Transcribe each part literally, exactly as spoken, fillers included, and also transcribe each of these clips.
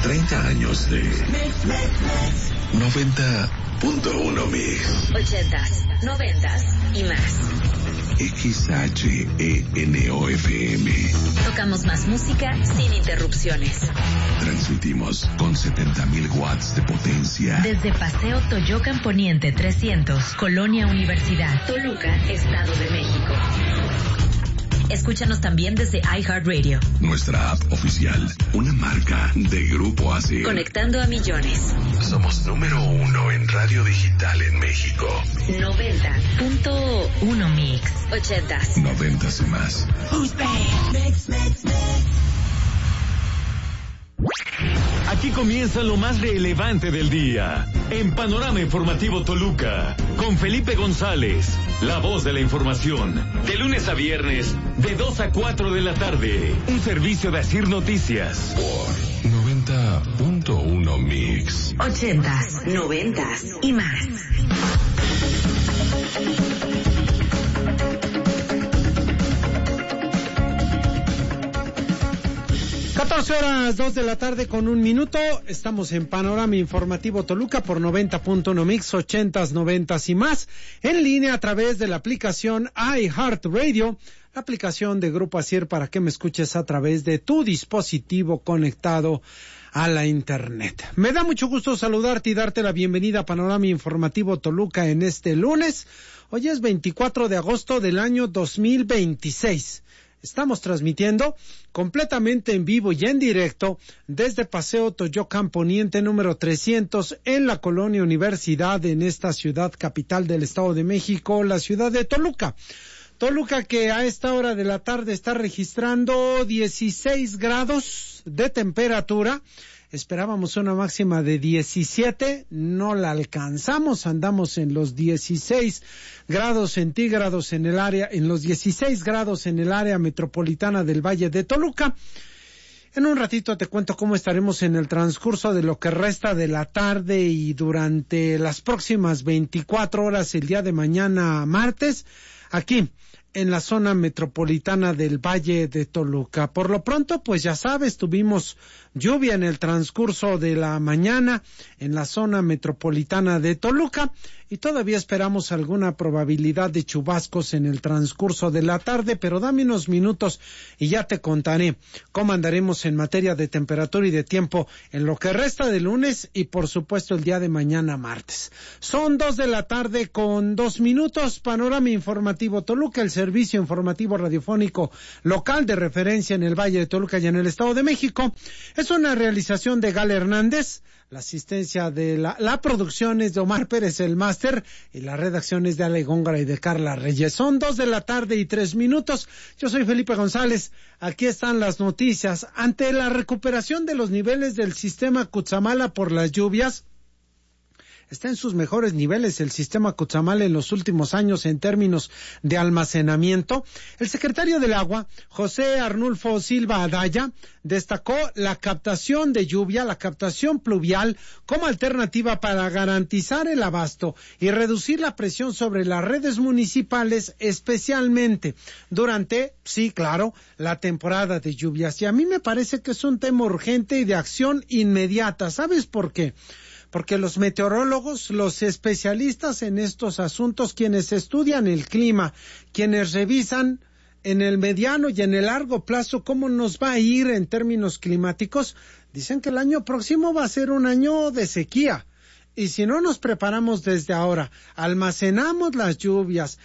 treinta años de noventa punto uno Mix. Ochentas, noventas y más. X H E N O F M. Tocamos más música sin interrupciones. Transmitimos con setenta mil watts de potencia. Desde Paseo Toyocan Poniente trescientos, Colonia Universidad, Toluca, Estado de México. Escúchanos también desde iHeartRadio. Nuestra app oficial, una marca de Grupo Asir. Conectando a millones. Somos número uno en radio digital en México. noventa punto uno Mix. Ochentas. Noventas y más. Who's bad? Mix, mix, mix. Aquí comienza lo más relevante del día, en Panorama Informativo Toluca, con Felipe González, la voz de la información, de lunes a viernes, de dos a cuatro de la tarde, un servicio de Asir Noticias. Por noventa punto uno Mix. Ochentas, noventas y más. catorce horas, dos de la tarde con un minuto. Estamos en Panorama Informativo Toluca por noventa punto uno Mix, ochentas, noventas y más. En línea a través de la aplicación iHeartRadio, la aplicación de Grupo Asir para que me escuches a través de tu dispositivo conectado a la internet. Me da mucho gusto saludarte y darte la bienvenida a Panorama Informativo Toluca en este lunes. Hoy es veinticuatro de agosto del año dos mil veintiséis. Estamos transmitiendo completamente en vivo y en directo desde Paseo Toyocan Poniente número trescientos en la Colonia Universidad, en esta ciudad capital del Estado de México, la ciudad de Toluca. Toluca que a esta hora de la tarde está registrando dieciséis grados de temperatura. Esperábamos una máxima de diecisiete, no la alcanzamos, andamos en los dieciséis grados centígrados en el área, en los dieciséis grados en el área metropolitana del Valle de Toluca. En un ratito te cuento cómo estaremos en el transcurso de lo que resta de la tarde y durante las próximas veinticuatro horas el día de mañana martes, aquí en la zona metropolitana del Valle de Toluca. Por lo pronto, pues ya sabes, tuvimos lluvia en el transcurso de la mañana en la zona metropolitana de Toluca y todavía esperamos alguna probabilidad de chubascos en el transcurso de la tarde, pero dame unos minutos y ya te contaré cómo andaremos en materia de temperatura y de tiempo en lo que resta de lunes y por supuesto el día de mañana martes. Son dos de la tarde con dos minutos, Panorama Informativo Toluca, el servicio informativo radiofónico local de referencia en el Valle de Toluca y en el Estado de México. Es una realización de Gal Hernández, la asistencia de la, la producción es de Omar Pérez, el máster, y la redacción es de Ale Góngora y de Carla Reyes. Son dos de la tarde y tres minutos. Yo soy Felipe González. Aquí están las noticias. Ante la recuperación de los niveles del sistema Cutzamala por las lluvias, está en sus mejores niveles el sistema Cutzamala en los últimos años en términos de almacenamiento. El secretario del Agua, José Arnulfo Silva Adaya, destacó la captación de lluvia, la captación pluvial, como alternativa para garantizar el abasto y reducir la presión sobre las redes municipales, especialmente durante, sí, claro, la temporada de lluvias. Y a mí me parece que es un tema urgente y de acción inmediata. ¿Sabes por qué? Porque los meteorólogos, los especialistas en estos asuntos, quienes estudian el clima, quienes revisan en el mediano y en el largo plazo cómo nos va a ir en términos climáticos, dicen que el año próximo va a ser un año de sequía. Y si no nos preparamos desde ahora, almacenamos las lluvias,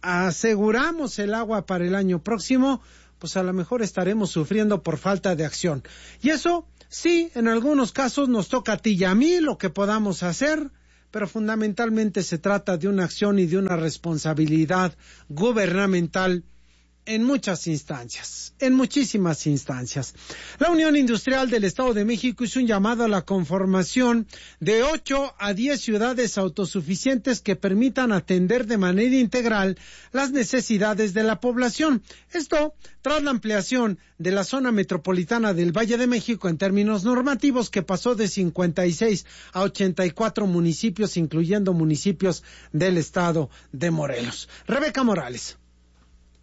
aseguramos el agua para el año próximo, pues a lo mejor estaremos sufriendo por falta de acción. Y eso, sí, en algunos casos nos toca a ti y a mí lo que podamos hacer, pero fundamentalmente se trata de una acción y de una responsabilidad gubernamental en muchas instancias, en muchísimas instancias. La Unión Industrial del Estado de México hizo un llamado a la conformación de ocho a diez ciudades autosuficientes que permitan atender de manera integral las necesidades de la población. Esto tras la ampliación de la zona metropolitana del Valle de México en términos normativos, que pasó de cincuenta y seis a ochenta y cuatro municipios, incluyendo municipios del estado de Morelos. Rebeca Morales.